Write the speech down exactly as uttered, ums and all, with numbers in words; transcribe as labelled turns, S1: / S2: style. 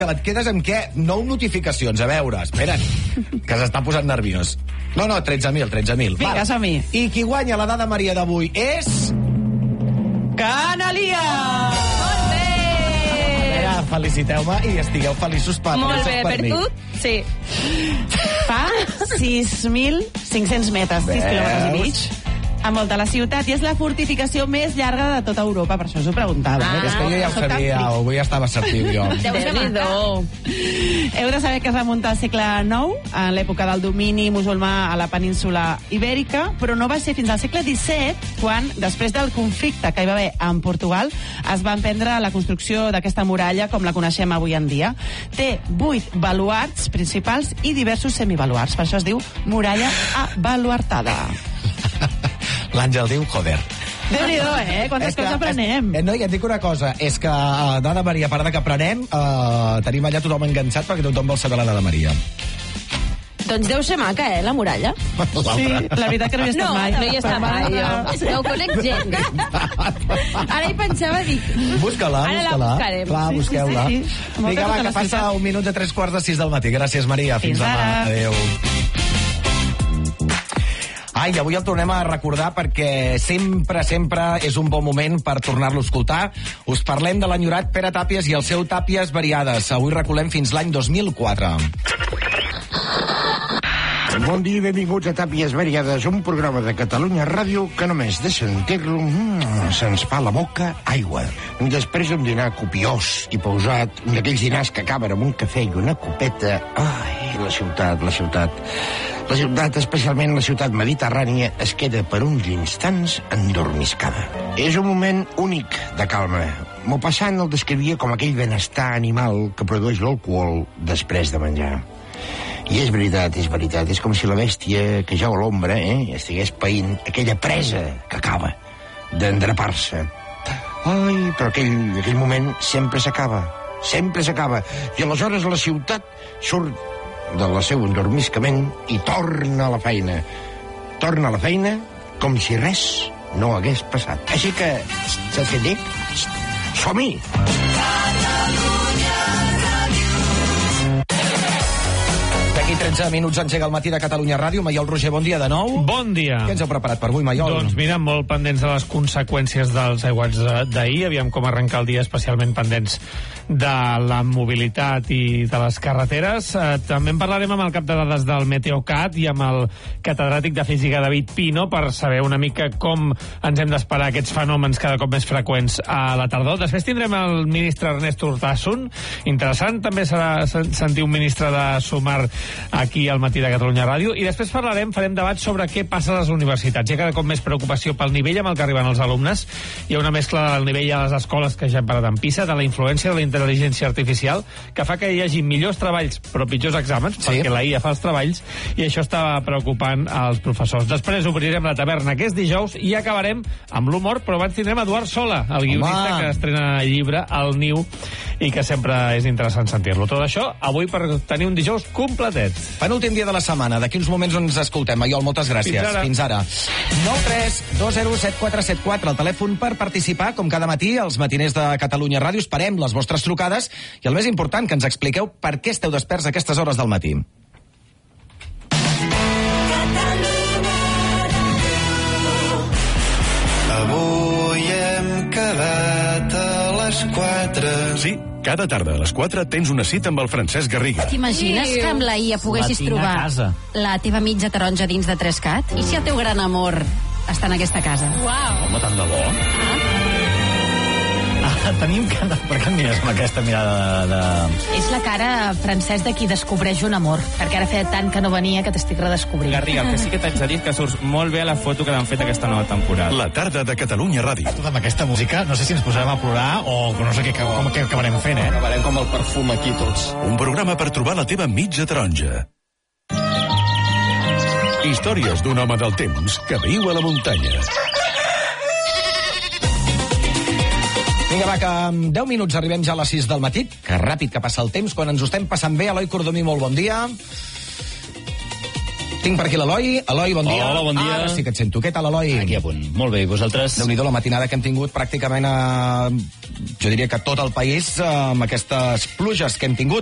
S1: Et quedes amb què? Nou notificacions, a veure, espera't, que s'està posant nerviós. No, no, tretze mil, tretze mil.
S2: Vinga, som-hi.
S1: I qui guanya la dada Maria d'avui és...
S2: Canalia!
S1: A veure, feliciteu-me i estigueu feliços per
S3: Molt bé,
S1: per
S3: per
S1: mi.
S3: tu? Sí.
S2: Fa sis mil cinc-cents metres, sis quilòmetres i mig. Envolta la ciutat i és la fortificació més llarga de tota Europa, per això us ho preguntava.
S3: Ah,
S1: És que jo ja ho sabia, avui ja estava assertiu jo.
S3: Deu ser maca.
S2: Heu de saber que es remunta al segle nou, en l'època del domini musulmà a la península ibèrica, però no va ser fins al segle disset, quan, després del conflicte que hi va haver en Portugal, es va emprendre la construcció d'aquesta muralla com la coneixem avui en dia. Té vuit baluards principals i diversos semibaluards, per això es diu muralla abaluartada.
S1: L'Àngel diu, joder.
S2: Déu-n'hi-do, eh? Quantes coses aprenem.
S1: És, no, i et dic una cosa, és que a Dada Maria, a part de que aprenem, eh, tenim allà tothom enganxat perquè tothom vol saber la Dada Maria.
S3: Doncs deu ser maca, eh, la muralla.
S2: Sí, la veritat que no hi he estat
S3: No,
S2: mai.
S3: no hi he estat mai, jo. No ho conec gens. Ara hi pensava, dic...
S1: Busca-la,
S3: Ara la
S1: busca-la.
S3: buscarem.
S1: Clar,
S2: Sí, sí,
S1: busqueu-la.
S2: sí, sí. Molta
S1: Vinga, va,
S2: tota
S1: que
S2: la
S1: passa
S2: ciutat.
S1: un minut de tres quarts de sis del matí. Gràcies, Maria. Fins,
S2: Fins
S1: demà.
S2: ara.
S1: Adéu. Ai, avui el tornem a recordar perquè sempre, sempre és un bon moment per tornar-lo a escoltar. Us parlem de l'enyorat Pere Tàpies i el seu Tàpies Variades. Avui reculem fins l'any dos mil quatre.
S4: Bon dia i benvinguts a Tàpies Variades, un programa de Catalunya Ràdio que només de sentir-lo mmm, se'ns fa la boca aigua. Després d'un dinar copiós i pausat, un d'aquells dinars que acaben amb un cafè i una copeta... Ai, la ciutat, la ciutat... La ciutat, especialment la ciutat mediterrània, es queda per uns instants endormiscada. És un moment únic de calma. Maupassant el descrivia com aquell benestar animal que produeix l'alcohol després de menjar. I és veritat, és veritat, és com si la bèstia que jau a l'ombra eh, estigués païnt aquella presa que acaba d'endrapar-se. Ai, però aquell, aquell moment sempre s'acaba, sempre s'acaba. I aleshores la ciutat surt del seu endormiscament i torna a la feina. Torna a la feina com si res no hagués passat. Així que, saps què et dic? Som-hi!
S1: D'aquí tretze minuts engega el matí de Catalunya Ràdio. Maiol Roger, bon dia de nou.
S5: Bon dia.
S1: Què ens heu preparat per avui, Maiol?
S5: Doncs mira, molt pendents de les conseqüències dels aiguats d'ahir. Aviam com arrencar el dia, especialment pendents de la mobilitat i de les carreteres. Eh, també en parlarem amb el cap de dades del Meteocat i amb el catedràtic de física David Pino per saber una mica com ens hem d'esperar aquests fenòmens cada cop més freqüents a la tardor. Després tindrem el ministre Ernest Urtasun. Interessant també serà sentir un ministre de Sumar aquí al matí de Catalunya Ràdio. I després parlarem, farem debat sobre què passa a les universitats. Hi ha cada cop més preocupació pel nivell amb el que arriben els alumnes. Hi ha una mescla del nivell a les escoles que ja hem parat en PISA, de la influència de la intel·ligència artificial, que fa que hi hagi millors treballs però pitjors exàmens, sí, perquè la I A fa els treballs, i això està preocupant als professors. Després obrirem la taverna, que és dijous, i acabarem amb l'humor, però abans tindrem Eduard Sola, el guionista Home. que estrena llibre al Niu, i que sempre és interessant sentir-lo. Tot això avui per tenir un dijous completet.
S1: Penúltim dia de la setmana. D'aquí uns moments ens escoltem. Maiol, moltes gràcies.
S5: Fins ara.
S1: Fins ara. nou tres dos zero set quatre set quatre, el telèfon per participar, com cada matí, als matiners de Catalunya Ràdio. Esperem les vostres trucades i el més important, que ens expliqueu per què esteu desperts a aquestes hores del matí.
S6: Avui hem quedat a les quatre.
S7: Sí, cada tarda a les quatre tens una cita amb el Francesc Garriga.
S8: T'imagines que amb la I A poguessis trobar la teva mitja taronja dins de Trescat? I si el teu gran amor està en aquesta casa?
S3: Uau.
S9: Home, tant de bo. Ah, tenim que... Per què em mires amb aquesta mirada de...
S8: És la cara, Francesc, de qui descobreix un amor, perquè ara feia tant que no venia que t'estic redescobrint.
S10: Garriga, el que sí que t'haig de dir que surts molt bé a la foto que l'han fet aquesta nova temporada.
S7: La tarda de Catalunya Ràdio.
S9: Tot amb aquesta música, no sé si ens posarem a plorar o no sé què, com, què acabarem fent, eh?
S6: Acabarem com el perfum aquí tots.
S7: Un programa per trobar la teva mitja taronja. Històries d'un home del temps que viu a la muntanya.
S1: Vinga, va, que en deu minuts arribem ja a les sis del matí. Que ràpid que passa el temps, quan ens ho estem passant bé. Eloi Cordomí, molt bon dia. Tinc per aquí l'Eloi. Eloi, bon dia.
S9: Hola, bon dia.
S1: Ara sí que et sento. Què tal, Eloi?
S9: Aquí a punt. Molt bé, i vosaltres?
S1: Déu-n'hi-do la matinada que hem tingut pràcticament a jo diria que tot el país, amb aquestes pluges que hem tingut.